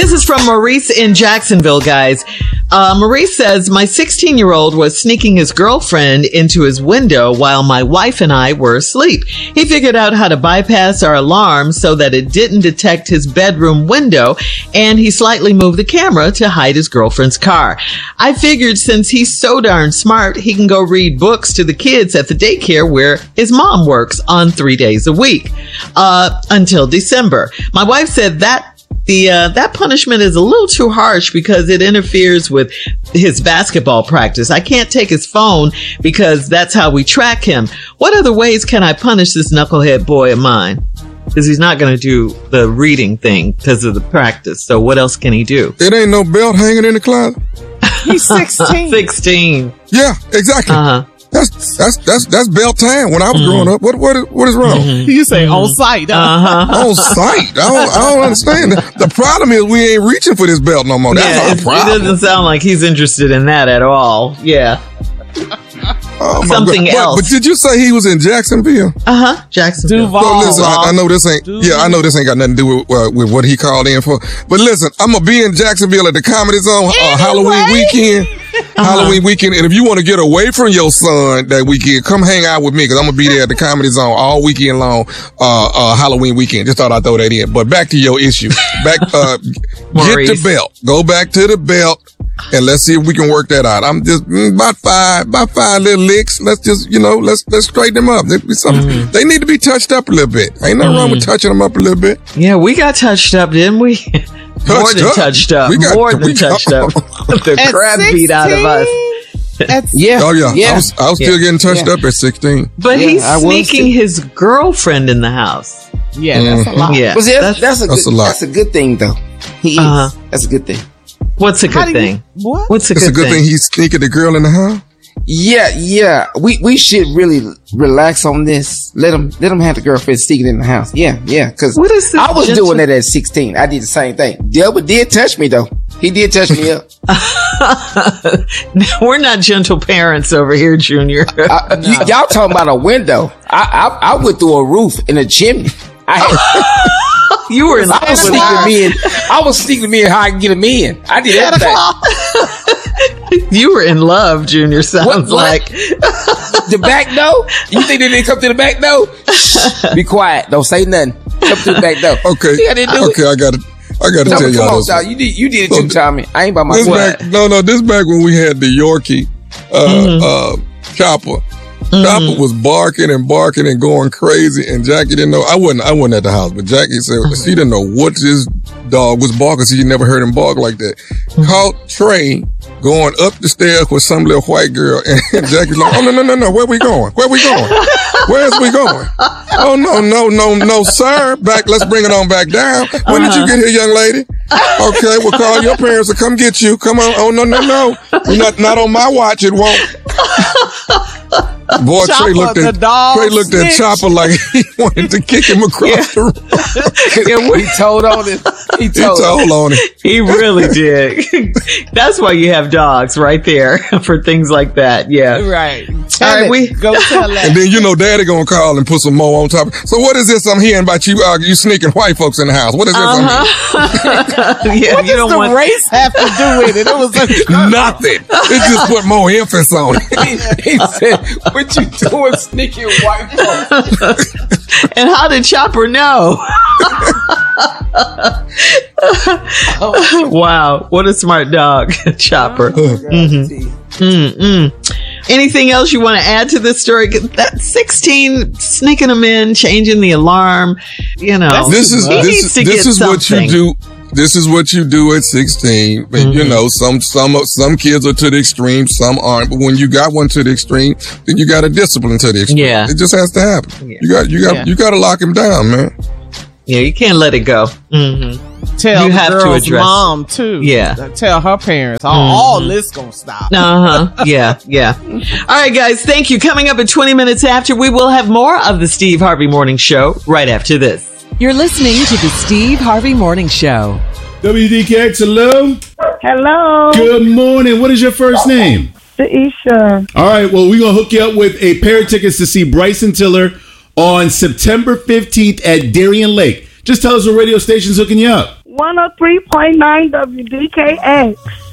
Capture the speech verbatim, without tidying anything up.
This is from Maurice in Jacksonville, guys. Uh, Maurice says, my sixteen-year-old was sneaking his girlfriend into his window while my wife and I were asleep. He figured out how to bypass our alarm so that it didn't detect his bedroom window, and he slightly moved the camera to hide his girlfriend's car. I figured since he's so darn smart, he can go read books to the kids at the daycare where his mom works on three days a week, uh, until December. My wife said that The uh, that punishment is a little too harsh because it interferes with his basketball practice. I can't take his phone because that's how we track him. What other ways can I punish this knucklehead boy of mine? Because he's not going to do the reading thing because of the practice. So what else can he do? It ain't no belt hanging in the closet. He's sixteen. sixteen. Yeah, exactly. Uh-huh. That's that's that's that's belt time when I was mm-hmm. growing up. What what is, what is wrong? Mm-hmm. You say mm-hmm. on sight. Huh? Uh-huh. On sight. I don't, I don't understand. The problem is we ain't reaching for this belt no more. That's yeah, our problem. It doesn't sound like he's interested in that at all. Yeah. Oh, Something but, else. But did you say he was in Jacksonville? Uh huh. Jacksonville. Duval. So listen, I, I know this ain't. Duval. Yeah, I know this ain't got nothing to do with, uh, with what he called in for. But listen, I'm gonna be in Jacksonville at the Comedy Zone uh, Halloween weekend. Uh-huh. Halloween weekend, and if you want to get away from your son that weekend, come hang out with me because I'm gonna be there at the Comedy Zone all weekend long. Uh, uh, Halloween weekend. Just thought I'd throw that in. But back to your issue. Back, uh, get the belt. Go back to the belt. And let's see if we can work that out. I'm just mm, about five, about five little licks. Let's just, you know, let's let's straighten them up. They, mm. they need to be touched up a little bit. Ain't nothing mm. wrong with touching them up a little bit. Yeah, we got touched up, didn't we? More Touched than up. touched up. We got- More than we got- touched up. The At crap beat out of us. That's, Yeah. Oh yeah, Yeah. I was I was still Yeah. getting touched Yeah. up at sixteen. But Yeah, he's I was sneaking too. his girlfriend in the house. yeah, that's a lot. Yeah. But see, that's, that's, a That's good, a lot. that's a good thing, though. He is. Uh-huh. That's a good thing. What's a How good do you- thing? What? What's a It's good, a good thing he's sneaking the girl in the house. Yeah, yeah. We we should really relax on this. Let him let him have the girlfriend sneaking in the house. Yeah, yeah. Because What is this I was gentle- doing that at sixteen. I did the same thing. Delbert did touch me though. He did touch me up. We're not gentle parents over here, Junior. I, you, y'all talking about a window? I, I I went through a roof in a chimney. I had, You were in I was love sneaking with me in. I was sneaking me in how I can get him in. I did everything. You were in love, Junior. Sounds What- what? like The back door? You think they didn't come to the back door? Shh, be quiet. Don't say nothing. Come to the back door. Okay, See, I didn't do okay, it. I got to I got to No, tell come y'all on, this. dog. You did. You did it So too, Tommy. I ain't by my This what? back, no, no, this back when we had the Yorkie, uh, Mm-hmm. uh, Chopper. Chopper was barking and barking and going crazy, and Jackie didn't know. I wasn't. I wasn't at the house, but Jackie said she didn't know what this dog was barking. She never heard him bark like that. Caught Trey going up the stairs with some little white girl, and Jackie's like, "Oh no, no, no, no! Where we going? Where we going? Where's we going? Oh no, no, no, no, sir! Back. Let's bring it on back down. When did you get here, young lady? Okay, we'll call your parents to come get you. Come on. Oh no, no, no! Not not on my watch. It won't." Boy, Chopper, Trey looked the at dog Trey looked at snitch. Chopper like he wanted to kick him across the room. He told on it. He He told. told on him. he really did. That's why you have dogs right there for things like that. Yeah. Right. All right, it. we Go tell that. And then you know Daddy gonna call and put some more on top. So what is this I'm hearing about you? Uh, you sneaking white folks in the house? What is this? Uh-huh. I'm hearing? yeah, What you does don't the want race have to do with it? It was like, Nothing. It just put more emphasis on it. He said, "What you doing, sneaking white folks?" And how did Chopper know? Wow, what a smart dog, Chopper. Mm-hmm. Mm-mm. Anything else you want to add to this story? That sixteen sneaking them in, changing the alarm. You know, This is he this needs is to this get is what you something. do. This is what you do at sixteen. And, Mm-hmm. You know, some some some kids are to the extreme, some aren't. But when you got one to the extreme, then you got to discipline to the extreme. Yeah. It just has to happen. Yeah. You got you got Yeah. you got to lock him down, man. Yeah, you can't let it go. Mm-hmm. tell You the have to girl's address mom too. Yeah. Tell her parents. All, Mhm. all this gonna stop. Uh huh. Yeah, yeah. All right, guys. Thank you. Coming up at twenty minutes after, we will have more of the Steve Harvey Morning Show right after this. You're listening to the Steve Harvey Morning Show. W D K X, hello. Hello, Good morning. What is your first name? Deisha. All right. Well, we're going to hook you up with a pair of tickets to see Bryson Tiller on September fifteenth at Darien Lake. Just tell us what radio station's hooking you up. one oh three point nine W D K X.